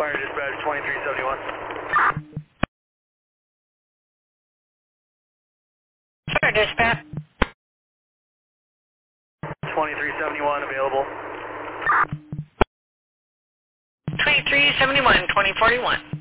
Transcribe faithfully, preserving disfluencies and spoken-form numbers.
Fire dispatch twenty-three seventy-one. Fire dispatch. twenty-three seventy-one available. twenty-three seventy-one, twenty forty-one.